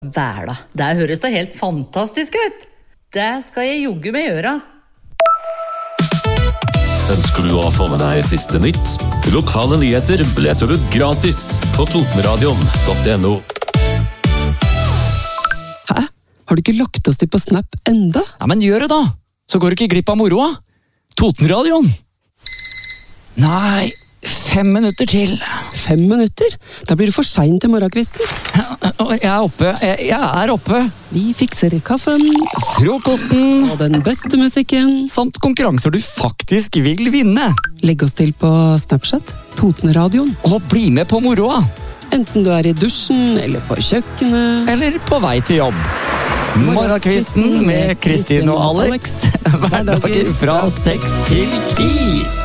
Væla, det høres da helt fantastisk ut. Det skal jeg jogge med gjøre. Ønsker du å få med deg siste nytt? Lokale nyheter leser du gratis på totenradion.no. Hæ? Har du ikke lagt oss til på Snap enda? Ja, men gjør det da, så går du ikke glipp av moroa. Totenradion. Nei, 5 minutter til. 5 minutter? Da blir det for sent til morgenkvisten. Jeg er oppe, jeg er oppe. Vi fikser kaffen, Frokosten, og den beste musikken. samt konkurranser du faktisk vil vinne. Legg oss til på Snapchat, Totenradion. Og bli med på moroa. Enten du er i dusjen, eller på kjøkkenet. Eller på vei til jobb. Morgenkvisten med Kristin og Alex. Hverdager fra 6 til 10.